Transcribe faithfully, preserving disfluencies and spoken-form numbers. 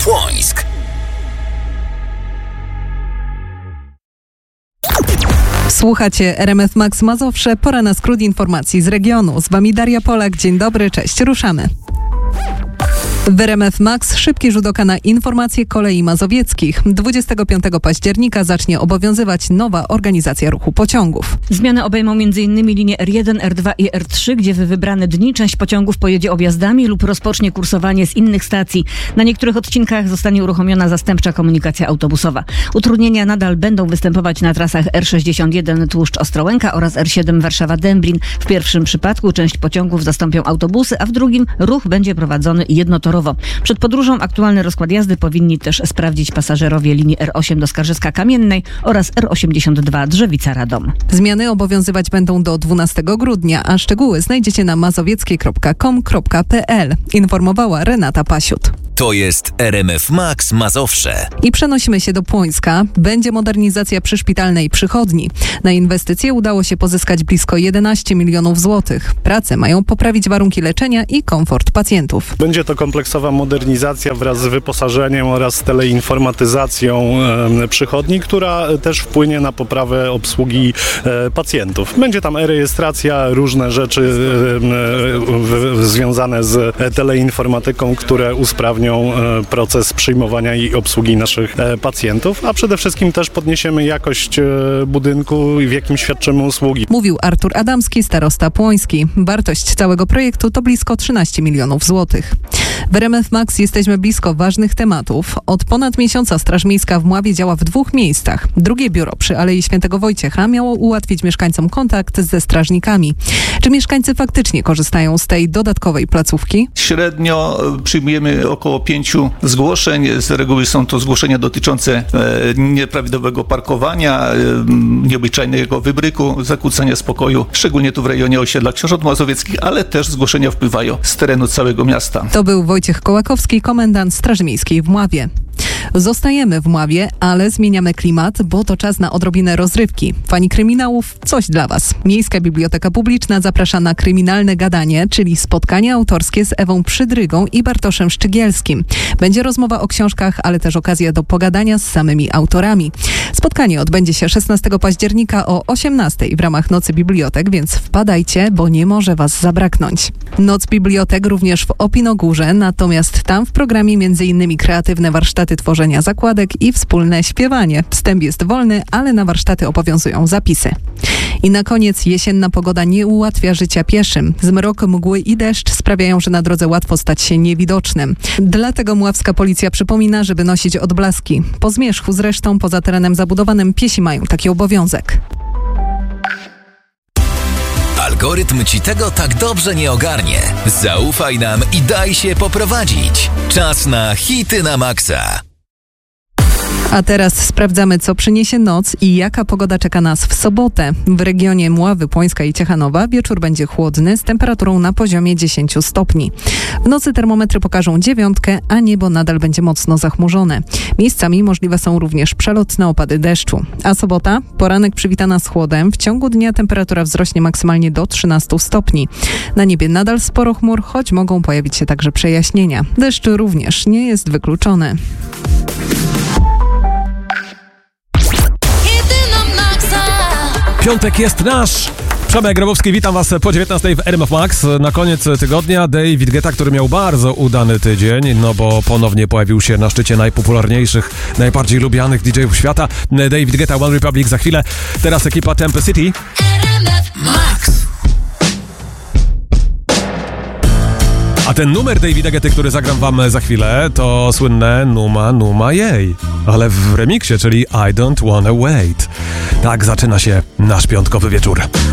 Płońsk. Słuchacie R M F Max Mazowsze, pora na skrót informacji z regionu. Z wami Daria Polak, dzień dobry, cześć, ruszamy. W R M F Max szybki rzut oka na informacje kolei mazowieckich. dwudziestego piątego października zacznie obowiązywać nowa organizacja ruchu pociągów. Zmiany obejmą m.in. linie R jeden, R dwa i R trzy, gdzie w wybrane dni część pociągów pojedzie objazdami lub rozpocznie kursowanie z innych stacji. Na niektórych odcinkach zostanie uruchomiona zastępcza komunikacja autobusowa. Utrudnienia nadal będą występować na trasach R sześćdziesiąt jeden Tłuszcz Ostrołęka oraz R siedem Warszawa-Dęblin. W pierwszym przypadku część pociągów zastąpią autobusy, a w drugim ruch będzie prowadzony jednotorowo. Przed podróżą aktualny rozkład jazdy powinni też sprawdzić pasażerowie linii R osiem do Skarżyska-Kamiennej oraz R osiemdziesiąt dwa Drzewica-Radom. Zmiany obowiązywać będą do dwunastego grudnia, a szczegóły znajdziecie na mazowieckie kropka com kropka p l. Informowała Renata Pasiut. To jest R M F Max Mazowsze. I przenosimy się do Płońska. Będzie modernizacja przyszpitalnej przychodni. Na inwestycje udało się pozyskać blisko jedenaście milionów złotych. Prace mają poprawić warunki leczenia i komfort pacjentów. Będzie to kompleksowa modernizacja wraz z wyposażeniem oraz teleinformatyzacją e, przychodni, która też wpłynie na poprawę obsługi e, pacjentów. Będzie tam e-rejestracja, różne rzeczy e, e, w, związane z teleinformatyką, które usprawnią proces przyjmowania i obsługi naszych pacjentów, a przede wszystkim też podniesiemy jakość budynku, w jakim świadczymy usługi. Mówił Artur Adamski, starosta płoński. Wartość całego projektu to blisko trzynaście milionów złotych. W R M F Max jesteśmy blisko ważnych tematów. Od ponad miesiąca Straż Miejska w Mławie działa w dwóch miejscach. Drugie biuro przy Alei Świętego Wojciecha miało ułatwić mieszkańcom kontakt ze strażnikami. Czy mieszkańcy faktycznie korzystają z tej dodatkowej placówki? Średnio przyjmujemy około pięciu zgłoszeń. Z reguły są to zgłoszenia dotyczące e, nieprawidłowego parkowania, e, nieobyczajnego wybryku, zakłócania spokoju, szczególnie tu w rejonie osiedla Książąt Mazowieckich, ale też zgłoszenia wpływają z terenu całego miasta. To był Wojciech Kołakowski, komendant Straży Miejskiej w Mławie. Zostajemy w Mławie, ale zmieniamy klimat, bo to czas na odrobinę rozrywki. Fani kryminałów, coś dla Was. Miejska Biblioteka Publiczna zaprasza na kryminalne gadanie, czyli spotkanie autorskie z Ewą Przydrygą i Bartoszem Szczygielskim. Będzie rozmowa o książkach, ale też okazja do pogadania z samymi autorami. Spotkanie odbędzie się szesnastego października o osiemnastej w ramach Nocy Bibliotek, więc wpadajcie, bo nie może Was zabraknąć. Noc Bibliotek również w Opinogórze, natomiast tam w programie m.in. kreatywne warsztaty tworzenia zakładek i wspólne śpiewanie. Wstęp jest wolny, ale na warsztaty obowiązują zapisy. I na koniec jesienna pogoda nie ułatwia życia pieszym. Zmrok, mgły i deszcz sprawiają, że na drodze łatwo stać się niewidocznym. Dlatego mławska policja przypomina, żeby nosić odblaski. Po zmierzchu zresztą poza terenem zabudowanym piesi mają taki obowiązek. Algorytm ci tego tak dobrze nie ogarnie. Zaufaj nam i daj się poprowadzić. Czas na hity na maksa. A teraz sprawdzamy, co przyniesie noc i jaka pogoda czeka nas w sobotę. W regionie Mławy, Płońska i Ciechanowa wieczór będzie chłodny z temperaturą na poziomie dziesięć stopni. W nocy termometry pokażą dziewiątkę, a niebo nadal będzie mocno zachmurzone. Miejscami możliwe są również przelotne opady deszczu. A sobota? Poranek przywitana z chłodem. W ciągu dnia temperatura wzrośnie maksymalnie do trzynastu stopni. Na niebie nadal sporo chmur, choć mogą pojawić się także przejaśnienia. Deszcz również nie jest wykluczony. Piątek jest nasz! Przemek Grabowski, witam Was po dziewiętnastej w R M F Max. Na koniec tygodnia David Guetta, który miał bardzo udany tydzień, no bo ponownie pojawił się na szczycie najpopularniejszych, najbardziej lubianych D J-ów świata. David Guetta, One Republic za chwilę. Teraz ekipa Tempe City. R M F Max. A ten numer Davida Guetty, który zagram Wam za chwilę, to słynne Numa Numa Jej, ale w remiksie, czyli I Don't Wanna Wait. Tak zaczyna się nasz piątkowy wieczór.